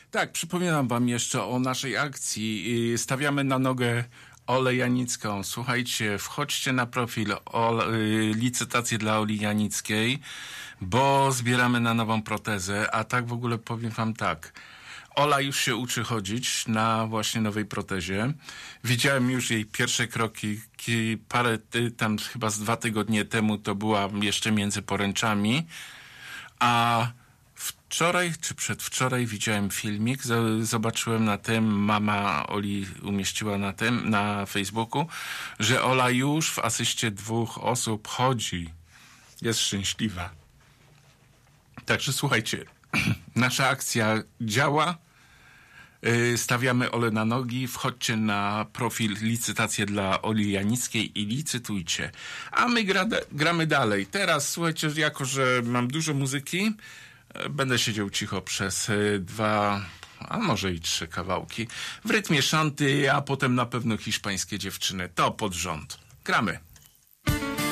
Tak, przypominam wam jeszcze o naszej akcji. Stawiamy na nogę Olę Janicką. Słuchajcie, wchodźcie na profil licytację dla Oli Janickiej, bo zbieramy na nową protezę, a tak w ogóle powiem wam tak. Ola już się uczy chodzić na właśnie nowej protezie. Widziałem już jej pierwsze kroki tam chyba z 2 tygodnie temu, to była jeszcze między poręczami, a wczoraj czy przedwczoraj widziałem filmik, zobaczyłem na tym, mama Oli umieściła na Facebooku, że Ola już w asyście 2 osób chodzi. Jest szczęśliwa. Także słuchajcie, nasza akcja działa. Stawiamy Olę na nogi, wchodźcie na profil licytację dla Oli Janickiej i licytujcie. A my gramy dalej. Teraz słuchajcie, jako że mam dużo muzyki, będę siedział cicho przez 2, a może i 3 kawałki w rytmie szanty, a potem na pewno hiszpańskie dziewczyny. To pod rząd. Gramy.